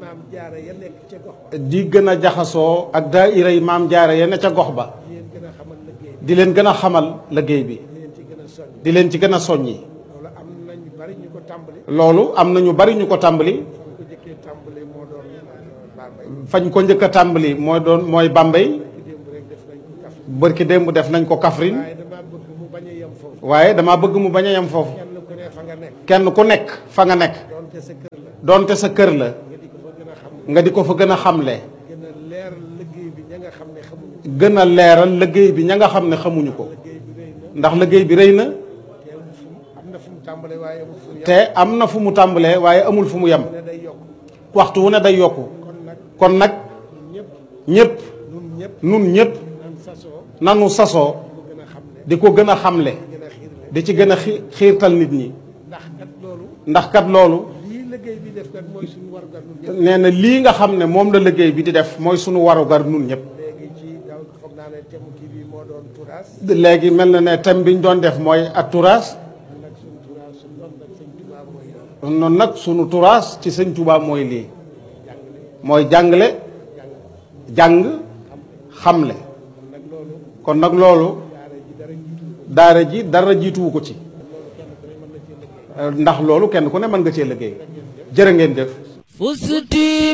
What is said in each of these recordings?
maam jaara ya nekk ca gox ba. di gën a jaxasoo ak daayira yi maam jaara ya ne ca gox ba. di leen gën a xamal liggéey bi. di leen ci gën a soññi. loolu am na ñu bari ñu ko tàmbali. fañ ko njëkk a tàmbali mooy Bambey. bërki démb def nañ ko Kaffrine. waaye dama bëgg mu bañ a yem foofu. kenn ku nekk fa nga nekk. donte sa kër la. nga di ko fa gën a xamle. gën a leeral liggéey bi ña nga xam ne xamuñu ko. ndax liggéey bi rëy na. te am na fu mu tàmbalee waaye amul fu mu yem. waxtu wu ne day yokku. kon nag ñëpp nun ñëpp nanu sasoo di ko gën a xamle. di ci gën a xiirtal nit ñi. ndax kat loolu nee na lii nga xam ne moom la liggéey bi di def mooy sunu warugar nun ñëpp. léegi mel na ne thème bi ñu doon def mooy ak turaas. noonu nag sunu turaas ci sëñ Tuubaa mooy lii mooy jàngale jàng xamle. kon nag loolu daara ji dara jiituwu ko ci. ndax loolu kenn ku ne mën nga cee liggéey. jërë ngeen jëf. fusti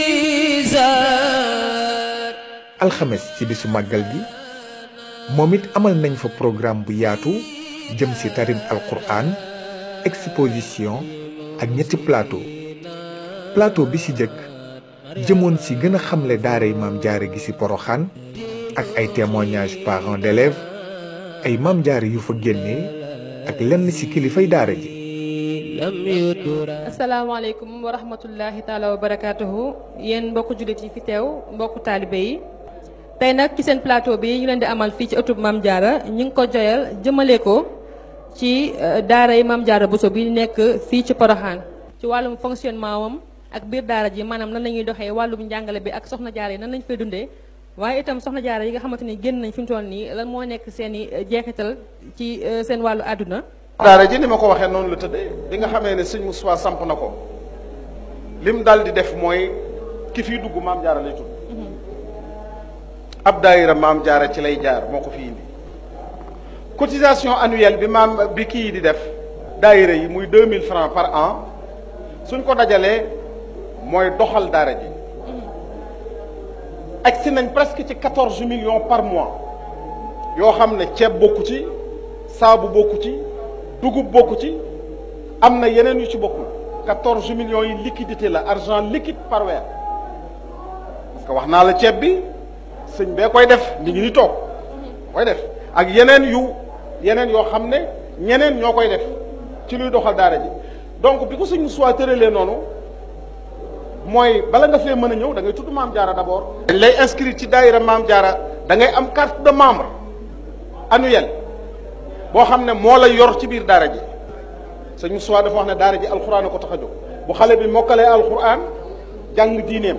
bizar. alxames ci bisu màggal gi moom it amal nañ fa programme bu yaatu jëm ci tarim alquran exposition ak ñetti plateau bi ci jëkk jëmoon ci gën a xamle daaray maam jaare gi ci Poroxaan ak ay témoignages parents d'élèves ay maam jaare yu fa génnee ak lenn ci kilifay daara ji. asalaamaaleykum wa rahmatullahi taala wa barakaatuhu yéen mbokku jullit yi fi teew mbokku taalibe yi tey nag ci seen plateau bi ñu leen di amal fii ci ëttub Maam Jaara ñu ngi ko joyal jëmale ko ci daara yi Maam Jaara Bousso bi nekk fii ci Poroxaan ci wàllum fonctionnement wam ak biir daara ji maanaam nan la ñuy doxee wàllum njàngale bi ak soxna jaara yi nan lañ fay dundee waaye itam soxna jaara yi nga xamante ni génn nañ fi mu toll nii lan moo nekk seen i jeexital ci seen wàllu àdduna. daara ji ni ma ko waxee noonu la tëddee bi nga xamee ne sëñ Moussa samp na ko lim dal di def mooy ki fiy dugg Maam Jaara lay tudd. ab daayira Maam Jaara ci lay jaar moo ko fi indi cotisation annuelle bi kii di def daayira yi muy 2000 francs par an suñ ko dajalee mooy doxal daara ji agsi nañ presque ci 14 millions par mois yoo xam ne ceeb bokku ci saabu bokku ci dugub bokku ci am na yeneen yu ci bokkul 14 millions yi liquidité la argent liquide par weer parce que wax naa la ceeb bi sëñ bee koy def mi ngi ni toog koy def ak yeneen yoo xam ne ñeneen ñoo koy def ci luy doxal daara ji donc bi ko sëñ soit tëralee noonu mooy bala nga fee mën a ñëw da ngay tudd Maam Jaara d'abord. dañ lay inscrire ci daayira Maam Jaara da ngay am carte de membre annuelle boo xam ne moo la yor ci biir daara ji sëñ soit dafa wax ne daara ji alxuraan a ko tax a jóg bu xale bi mokkalee alxuraan jàng diineem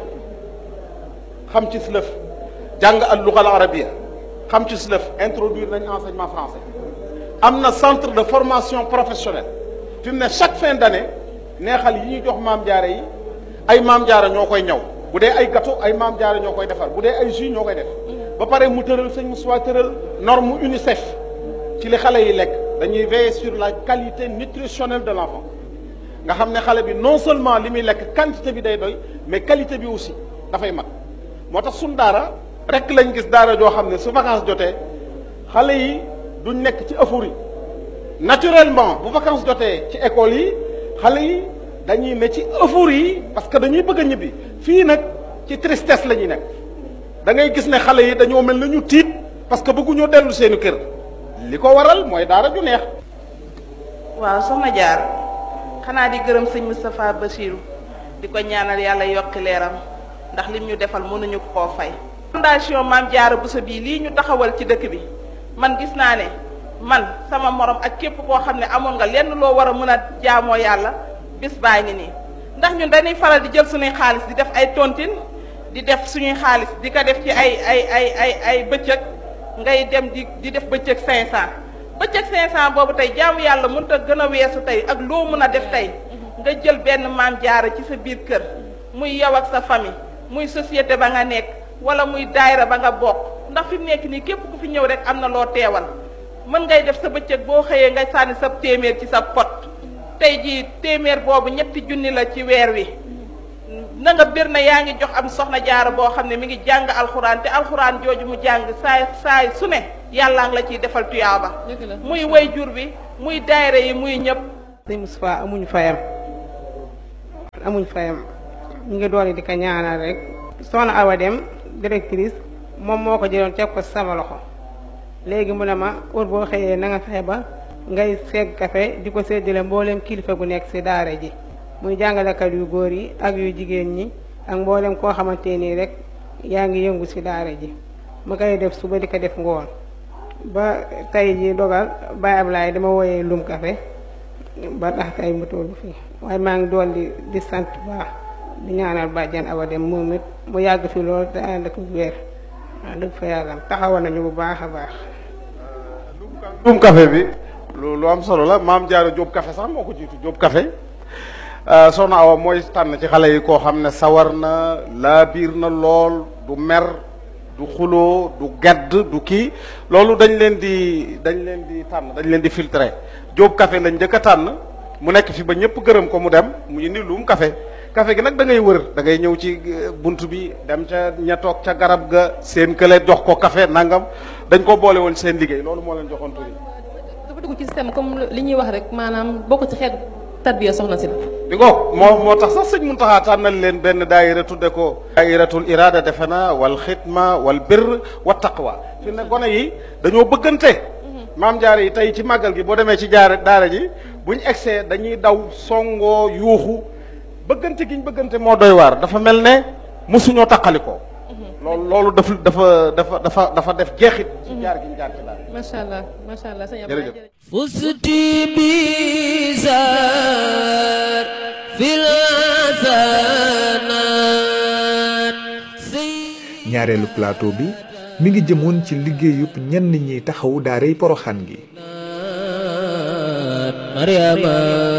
xam ci lëf jàng al luga al arabia xam ci lëf introduire nañ enseignement français am na centre de formation professionnelle fi mu ne chaque fin d'année neexal yi ñuy jox Maam Jaara yi ay Maam Jaara ñoo koy ñaw bu dee ay gâteau ay Maam Jaara ñoo koy defar bu dee ay jus ñoo koy def ba pare mu tëral sëñ Moussa tëral norme UNICEF ci li xale yi lekk dañuy veiller sur la qualité nutritionnelle de l'enfant nga xam ne xale bi non seulement li muy lekk quantité bi day doy mais qualité bi aussi dafay mat moo tax suñ daara rek lañ gis daara joo xam ne su vacances jotee xale yi duñ nekk ci euphorie naturellement bu vacances jotee ci école yi xale yi dañuy ne ci euphorie yi parce que dañuy bëgg a ñibbi fii nag ci tristesse la ñuy nekk da ngay gis ne xale yi dañoo mel na ñu tiit parce que bëgguñoo dellu seeni kër li ko waral mooy daara ju neex. waaw soxna Jaar xanaa di gërëm sëñ Moustapha Bassirou di ko ñaanal yàlla yokki leeram ndax lim ñu defal mënuñu koo fay. fondation Maam Jaara Bousso bii lii ñu taxawal ci dëkk bi man gis naa ne man sama morom ak képp koo xam ne amoon nga lenn loo war a mën a jaamoo yàlla bis baa ngi nii ndax ñun dañuy faral di jël suñuy xaalis di def ay tontine di def suñuy xaalis di ko def ci ay bëccëg ngay dem di def bëccëg 500 bëccëg 500 boobu tey jaamu yàlla mënut a gën a weesu tey ak loo mën a def tey nga jël benn Maam Jaara ci sa biir kër muy yow ak sa famille muy société ba nga nekk wala muy daayira ba nga bokk ndax fi mu nekk nii képp ku fi ñëw rek am na loo teewal mën ngay def sa bëccëg boo xëyee ngay sànni sa téeméer ci sa pot tey jii téeméer boobu ñetti junni la ci weer wi na nga bir na yaa ngi jox am soxna jaara boo xam ne mi ngi jàng alxuraan te alxuraan jooju mu jàng saay su ne yàllaa ngi la ciy defal tuyaaba muy way jur bi muy daayira yi muy ñëpp. sëñ Moustapha amuñ fayam ñu ngi doon di ko ñaanal rek soxna Awa Dem directrice moom moo ko jëloon teg ko sama loxo léegi mu ne ma heure boo xëyee na nga fexe ba ngay segg café di ko séddale mboolem kilifa gu nekk ci daara ji muy jàngalekat yu góor yi ak yu jigéen ñi ak mboolem koo xamante nii rek yaa ngi yëngu ci daara ji ma koy def suba di ko def ngoon ba tey ji dogal Baye Ablaye dama wooyee lum café ba tax tey mu tollu fii waaye maa ngi doon di sant baax di ñaanal bàjjan Awa Dem moom it mu yàgg fi loolu te ànd ak wér waaw dëgg fa yàlla taxawal nañu bu baax a baax. lum café bi lu am solo la maam Jaara Jóob café sax moo ko jiitu Jóob café soxna Awa mooy tànn ci xale yi koo xam ne sawar na laabiir na lool du mer du xuloo du gedd du kii loolu dañ leen di tànn dañ leen di filtrer Jóob café lañ njëkk a tànn mu nekk fi ba ñëpp gërëm ko mu dem mu indi lum café café gi nag da ngay wër da ngay ñëw ci bunt bi dem ca ña toog ca garab ga seen kële jox ko café nangam dañ ko boole woon seen liggéey loolu moo leen joxoon tur yi. dafa dugg ci système comme li ñuy wax rek maanaam bokk ci xeet tarbiya soxna si la. di ko moo tax sax sëñ Muntaxa tànnal leen benn daayira tudde ko daayiratul irada defe na wal xidma wal birr wa taqwa fi ne gone yi dañoo bëggante maam jaare yi tey ci màggal gi boo demee ci daara ji buñ egsee dañuy daw songoo yuuxu bëggante giñ bëggante moo doy waar dafa mel ne mosuñoo taqalikoo loolu dafa def jeexit ci jaar giñ jaar ci daal macha allah sëñ jërëjëf fusti bizar fil azanat ñaareelu plateau bi mi ngi jëmoon ci liggéeyub ñenn ñi taxawu daaray Poroxaan gi Mariama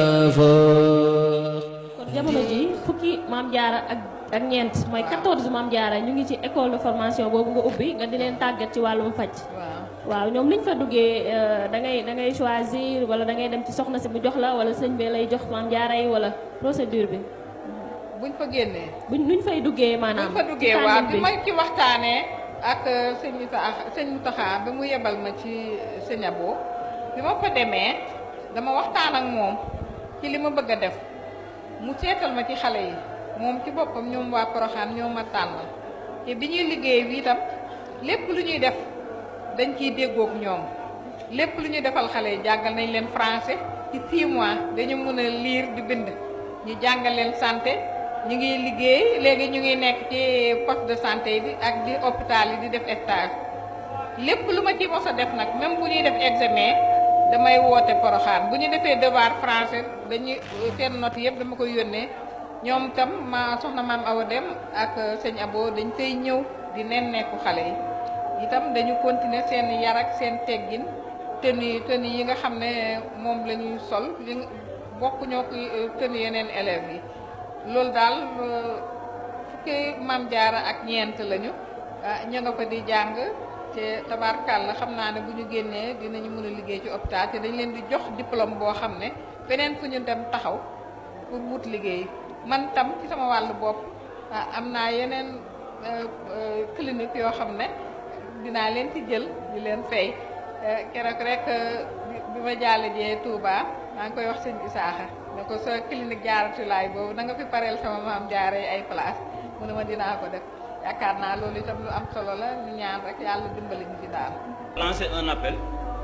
jamono ji fukki maam jaara ak ñeent mooy 14 maam jaara ñu ngi ci école de formation boobu nga ubbi nga di leen tàggat ci wàllum faj. waaw ñoom liñ fa duggee da ngay choisir wala da ngay dem ci soxna si bu jox la wala sëñ bi lay jox maam jaara yi wala procédure bi. buñ fa génnee. nuñ fay duggee maanaam. buñ fa duggee waaw bi ma ci waxtaanee ak sëñ Mountakha ba mu yebal ma ci sëñ Abo bi ma fa demee dama waxtaan ak moom ci li ma bëgg a def. mu seetal ma ci xale yi moom ci boppam ñoom waa Poroxaan ñoo ma tànnal te bi ñuy liggéey bi itam lépp lu ñuy def dañ ciy déggoog ñoom lépp lu ñuy defal xale yi jàngal nañ leen français ci 6 mois dañu mën a lire di bind ñu jàngal leen santé ñu ngi liggéey léegi ñu ngi nekk ci poste de santé bi ak di hôpital yi di def stage lépp lu ma ci mos a def nag même bu ñuy def examen damay woote Poroxaan bu ñu defee devoir français dañuy seen note yëpp dama koy yónnee ñoom itam soxna maam Awa Dem ak sëñ Abo dañ koy ñëw di nemmeeku xale yi itam dañu continuer seen yar ak seen teggin tenue yi nga xam ne moom la ñuy sol li bokk ñoo ko tenue yeneen élèves yi loolu daal fukki maam jaara ak ñeent lañu ña nga fa di jàng te tabaarkàlla xam naa ne bu ñu génnee dinañu mën a liggéey ci hôpital te dañ leen di jox diplôme boo xam ne feneen fu ñu dem taxaw pour wut liggéey man tam ci sama wàllu bopp am naa yeneen clinique yoo xam ne dinaa leen ci jël di leen fay keroog rek bi ma jàll jee Touba maa ngi koy wax sëñ Isaaxa ne ko sa clinique jaaratulaay boobu na nga fi pareel sama maam jaaree ay place mu ne ma dinaa ko def yaakaar naa loolu itam lu am solo la ñu ñaan rek yàlla dimbali ñu ci daal. lancer un appel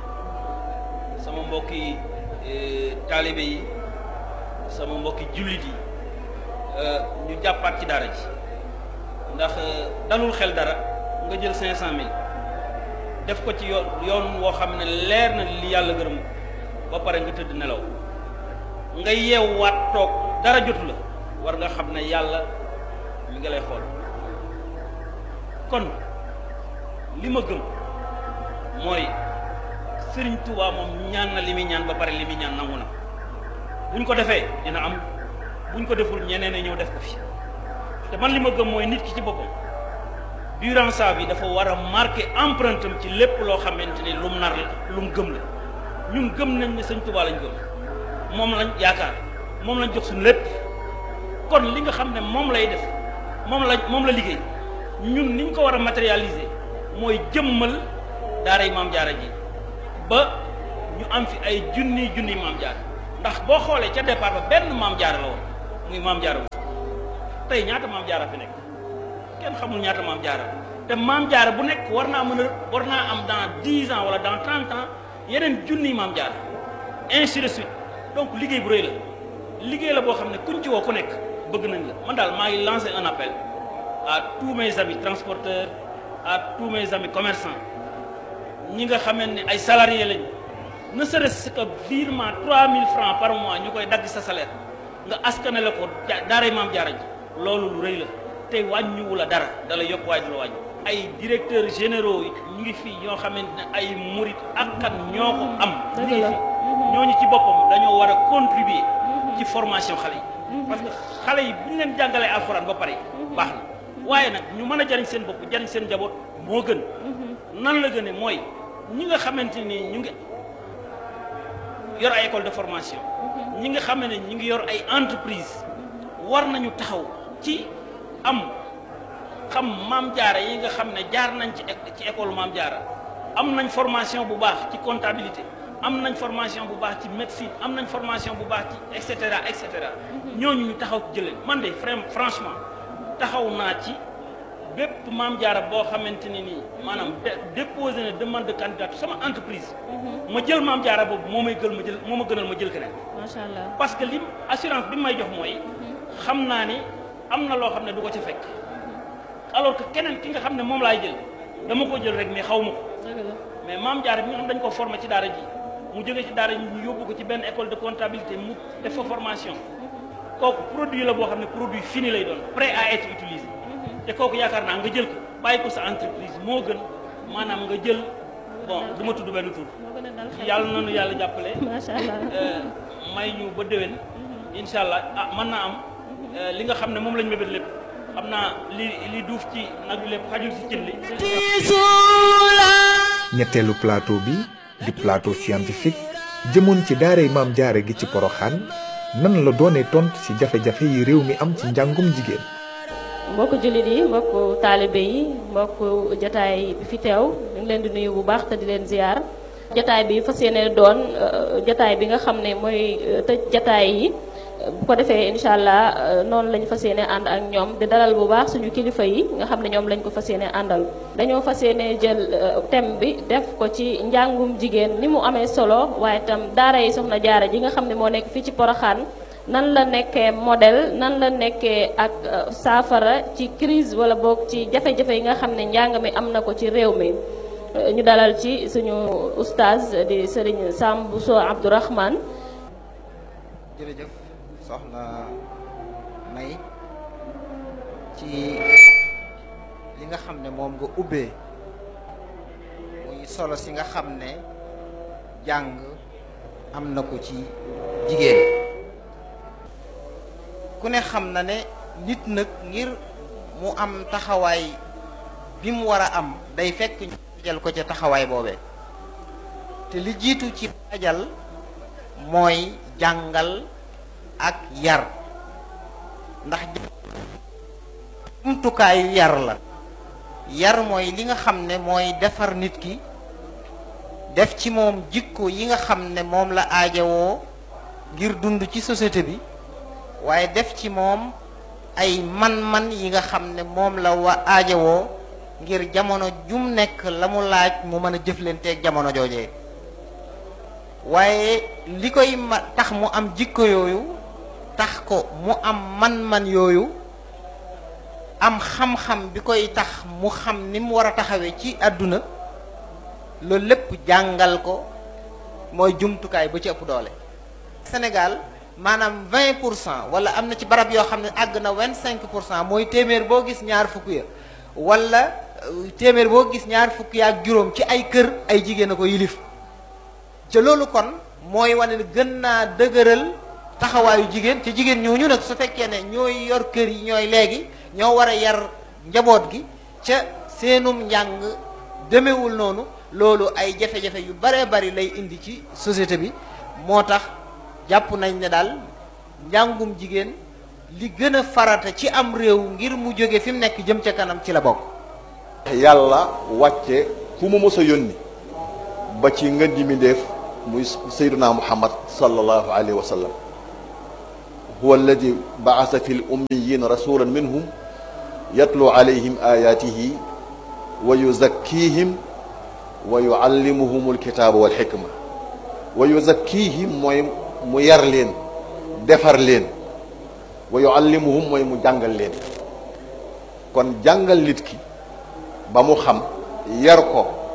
sama mbokki taalibe yi sama mbokki jullit yi ñu jàppaat ci daara ji ndax dalul xel dara nga jël 500 000 def ko ci yoon woo xam ne leer na li yàlla gërëm ba pare nga tëdd nelaw nga yeewwaat toog dara jotu la war nga xam ne yàlla mi nga lay xool. kon li ma gëm mooy Serigne Touba moom ñaan na li muy ñaan ba pare li muy ñaan nangu na buñ ko defee dina am buñ ko deful ñeneen a ñëw def ko fi te man li ma gëm mooy nit ki ci boppam durant sa vie dafa war a marqué empreinte am ci lépp loo xamante ni lu mu nar la lu mu gëm la ñun gëm nañ ne sëñ Tuubaa lañ gëm moom lañ yaakaar moom lañ jox suñu lépp kon li nga xam ne moom lay def moom la liggéey ñun niñ ko war a matérialiser mooy jëmmal daaray Maam Jaara ji ba ñu am fi ay junni Maam Jaara ndax boo xoolee ca départ ba benn Maam Jaara la woon muy Maam Jaara tey ñaata Maam Jaara fi nekk kenn xamul ñaata Maam Jaara te Maam Jaara bu nekk war naa am dans 10 ans wala dans 30 ans yeneen junni Maam Jaara ainsi de suite donc liggéey bu rëy la liggéey la boo xam ne kuñ ci woo ku nekk bëgg nañ la man daal maa ngi lancé un appel à tous mes amis transporteurs à tous mes amis commerçants ñi nga xamee ne ay salariés lañu ne serait-ce que virement 3000 francs par mois ñu koy dagg sa salaire nga askanale ko daaray Maam Jaara ji loolu lu rëy la te wàññiwu la dara dala yokk waaye du la wàññi ay directeurs généraux ñu ngi fii ñoo xamante ne ay murit ak kat ñoo ko am ñu ngi fi ñooñu ci boppam dañoo war a contribuer ci formation xale yi parce que xale yi bu ñu leen jàngalee alxuraan ba pare baax na waaye nag ñu mën a jariñ seen bopp jariñ seen njaboot moo gën nan la gëne mooy ñi nga xamante ni ñu ngi yor ay école de formation ñi nga xam ne ñu ngi yor ay entreprise war nañu taxaw ci am xam Maam Jaara yi nga xam ne jaar nañ ci école Maam Jaara am nañ formation bu baax ci comptabilité am nañ formation bu baax ci médecine am nañ formation bu baax ci et cetera ñooñu ñu taxaw ci jëlee man de franchement taxaw naa ci bépp Maam Jaara boo xamante ne nii maanaam déposé na demande de candidature sama entreprise ma jël Maam Jaara boobu moo ma gënal ma jël keneen macha allah parce que li assurance bi may jox mooy xam naa ni am na loo xam ne du ko ca fekk alors que keneen ki nga xam ne moom laay jël dama ko jël rek mais xaw ma ko mais Maam Jaara bi nga xam dañ ko formé ci daara ji mu jógee ci daara ji ñu yóbbu ko ci benn école de comptabilité mu def fa formation kooku produit la boo xam ne produit fini lay doon prêt à être utilisé te kooku yaakaar naa nga jël ko bàyyi ko sa entreprise moo gën maanaam nga jël bon du ma tudd benn tur yàlla noonu yàlla jàppale macha allah may ñu ba déwén incha allah mën naa am li nga xam ne moom lañ mébét lépp xam naa li duuf ci nag bi lépp xajul ci cin li ñetteelu plateau bi di plateau scientifique jëmoon ci daaray Maam Jaara gi ci Poroxaan nan la doonee tontu ci jafe-jafe yi réew mi am ci njàngum jigéen. mbokku jullit yi mbokku taalibe yi mbokku jataay bi fi teew ñu ngi leen di nuyu bu baax te di leen ziar jataay bi fas yéene doon jataay bi nga xam ne mooy tëj jataay yi bu ko defee incha allah noonu lañu fas yéene ànd ak ñoom di dalal bu baax suñu kilifa yi nga xam ne ñoom lañ ko fas yéene àndal. dañoo fas yéene jël thème bi def ko ci njàngum jigéen ni mu amee solo waaye itam daara yi Soxna Jaara ji nga xam ne moo nekk fii ci Poroxaan nan la nekkee modèle nan la nekkee ak saafara ci crise wala boog ci jafe-jafe yi nga xam ne njàng mi am na ko ci réew mi. ñu dalal ci suñu oustaz di Serigne Sam Bousso Abdourahmane. jërëjëf soxna May ci li nga xam ne moom nga ubbee muy solo si nga xam ne jàng am na ko ci jigéen ku ne xam na ne nit nag ngir mu am taxawaay bi mu war a am day fekk ñu jël ko ca taxawaay boobee te li jiitu ci dajal mooy jàngal ak yar ndax jumtukaayu yar la yar mooy li nga xam ne mooy defar nit ki def ci moom jikko yi nga xam ne moom la aajowoo ngir dund ci société bi waaye def ci moom ay man-man yi nga xam ne moom la aajowoo ngir jamono jum nekk la mu laaj mu mën a jëflanteeg jamono joojee waaye li koy tax mu am jikko yooyu tax ko mu am man-man yooyu am xam-xam bi koy tax mu xam ni mu war a taxawee ci àdduna loolu lépp jàngal ko mooy jumtukaay ba ci ëpp doole. Sénégal maanaam 20% wala am na ci barab yoo xam ne àgg na 25% mooy téeméer boo gis ñaar fukk ya wala téeméer boo gis ñaar fukk ya ak juróom ci ay kër ay jigéen a ko yilif ca loolu kon mooy wane ne gën naa dëgëral taxawaayu jigéen te jigéen ñooñu nag su fekkee ne ñooy yor kër yi ñooy léegi ñoo war a yar njaboot gi ca seenum njàng demewul noonu loolu ay jafe-jafe yu baree bari lay indi ci société bi moo tax jàpp nañ ne daal njàngum jigéen li gën a farata ci am réew ngir mu jóge fi mu nekk jëm ca kanam ci la bokk. yàlla wàcce ku mu mës a yónni ba ci ngën ji mindéef muy sayyiduna muhammad sallallahu alayhi wa sallam huwa alladi baasa fi l ummiyin rasulan minhum yatlu alayhim ayatihi wa yuzakkihim wa yuallimuhum alkitaba walxikma wa yuzakkihim mooy mu yar leen defar leen wa yuallimuhum mooy mu jàngal leen kon jàngal nit ki ba mu xam yar ko